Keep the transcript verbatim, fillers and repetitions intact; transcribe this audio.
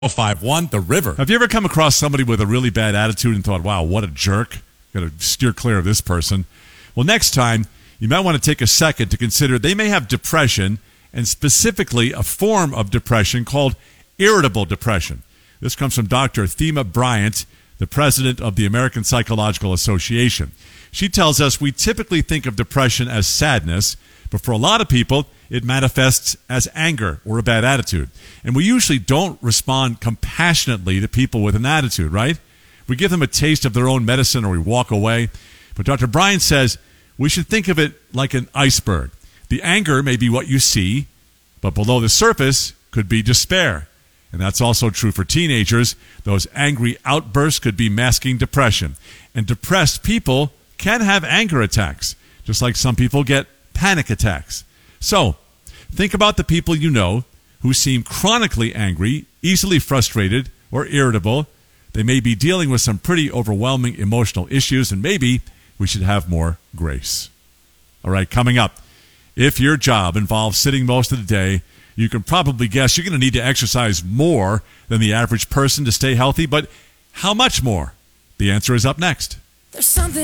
oh five one, The River. Have you ever come across somebody with a really bad attitude and thought, wow, what a jerk? Got to steer clear of this person. Well, next time, you might want to take a second to consider they may have depression, and specifically a form of depression called irritable depression. This comes from Doctor Thema Bryant, the president of the American Psychological Association. She tells us we typically think of depression as sadness, but for a lot of people, it manifests as anger or a bad attitude. And we usually don't respond compassionately to people with an attitude, right? We give them a taste of their own medicine or we walk away. But Doctor Bryant says we should think of it like an iceberg. The anger may be what you see, but below the surface could be despair. And that's also true for teenagers. Those angry outbursts could be masking depression. And depressed people can have anger attacks, just like some people get panic attacks. So, think about the people you know who seem chronically angry, easily frustrated, or irritable. They may be dealing with some pretty overwhelming emotional issues, and maybe we should have more grace. All right, coming up, if your job involves sitting most of the day, you can probably guess you're going to need to exercise more than the average person to stay healthy, but how much more? The answer is up next. There's something